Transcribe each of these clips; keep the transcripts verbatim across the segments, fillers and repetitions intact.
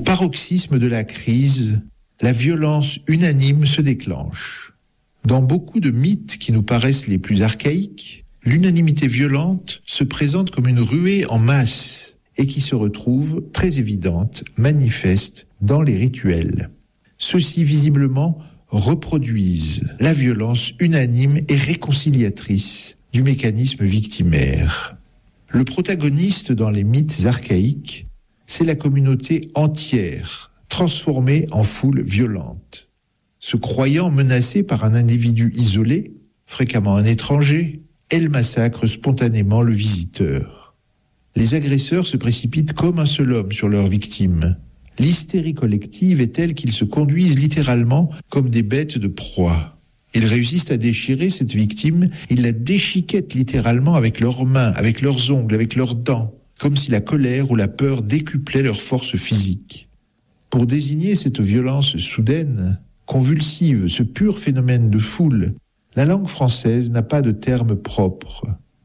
paroxysme de la crise, la violence unanime se déclenche. Dans beaucoup de mythes qui nous paraissent les plus archaïques, l'unanimité violente se présente comme une ruée en masse et qui se retrouve très évidente, manifeste dans les rituels. Ceux-ci visiblement reproduisent la violence unanime et réconciliatrice du mécanisme victimaire. Le protagoniste dans les mythes archaïques, c'est la communauté entière, transformée en foule violente. Se croyant menacée par un individu isolé, fréquemment un étranger, elle massacre spontanément le visiteur. Les agresseurs se précipitent comme un seul homme sur leurs victimes. L'hystérie collective est telle qu'ils se conduisent littéralement comme des bêtes de proie. Ils réussissent à déchirer cette victime, ils la déchiquettent littéralement avec leurs mains, avec leurs ongles, avec leurs dents, comme si la colère ou la peur décuplaient leur force physique. Pour désigner cette violence soudaine, convulsive, ce pur phénomène de foule, la langue française n'a pas de terme propre.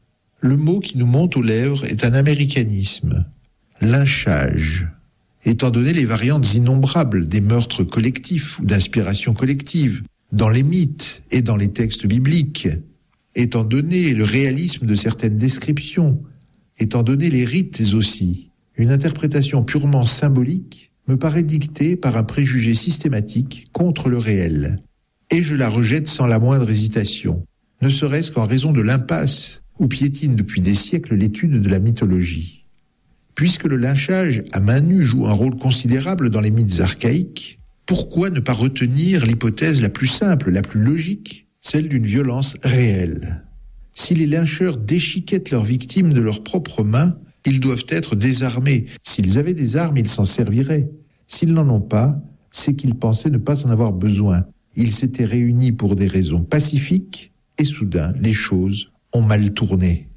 Le mot qui nous monte aux lèvres est un américanisme, lynchage. Étant donné les variantes innombrables des meurtres collectifs ou d'inspiration collective, dans les mythes et dans les textes bibliques, étant donné le réalisme de certaines descriptions, étant donné les rites aussi, une interprétation purement symbolique me paraît dictée par un préjugé systématique contre le réel. Et je la rejette sans la moindre hésitation, ne serait-ce qu'en raison de l'impasse où piétine depuis des siècles l'étude de la mythologie. Puisque le lynchage à main nue joue un rôle considérable dans les mythes archaïques, pourquoi ne pas retenir l'hypothèse la plus simple, la plus logique, celle d'une violence réelle ? Si les lyncheurs déchiquettent leurs victimes de leurs propres mains, ils doivent être désarmés. S'ils avaient des armes, ils s'en serviraient. S'ils n'en ont pas, c'est qu'ils pensaient ne pas en avoir besoin. Ils s'étaient réunis pour des raisons pacifiques et soudain, les choses ont mal tourné.